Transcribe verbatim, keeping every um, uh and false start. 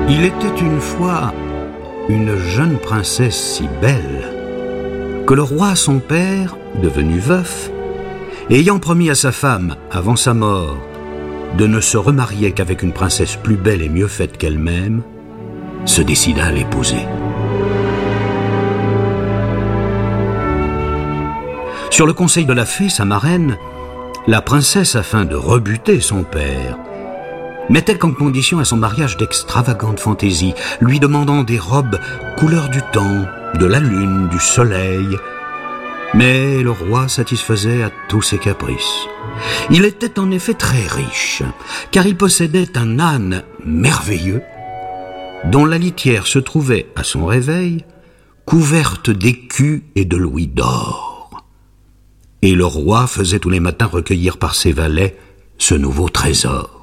Il était une fois une jeune princesse si belle que le roi son père, devenu veuf, ayant promis à sa femme, avant sa mort, de ne se remarier qu'avec une princesse plus belle et mieux faite qu'elle-même, se décida à l'épouser. Sur le conseil de la fée, sa marraine, la princesse, afin de rebuter son père, mettait comme condition à son mariage d'extravagantes fantaisies, lui demandant des robes couleur du temps, de la lune, du soleil. Mais le roi satisfaisait à tous ses caprices. Il était en effet très riche, car il possédait un âne merveilleux, dont la litière se trouvait, à son réveil, couverte d'écus et de louis d'or. Et le roi faisait tous les matins recueillir par ses valets ce nouveau trésor.